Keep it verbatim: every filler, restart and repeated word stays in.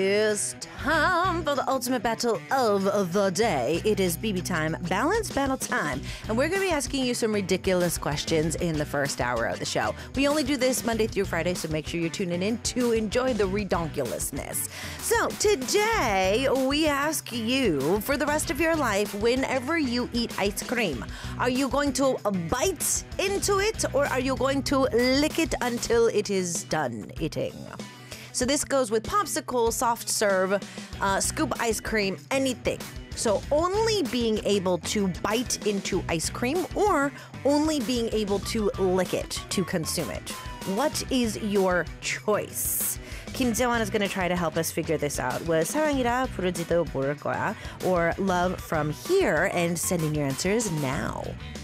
It's time for the ultimate battle of the day. It is B B time, balance battle time. And we're going to be asking you some ridiculous questions in the first hour of the show. We only do this Monday through Friday, so make sure you're tuning in to enjoy the redonkulousness. So today, we ask you, for the rest of your life, whenever you eat ice cream, are you going to bite into it or are you going to lick it until it is done eating? So this goes with popsicle, soft serve, uh, scoop ice cream, anything. So only being able to bite into ice cream or only being able to lick it to consume it. What is your choice? Kim Jae-won is going to try to help us figure this out with 사랑이라 부르지도 모를 거야 or love from here, and sending your answers now.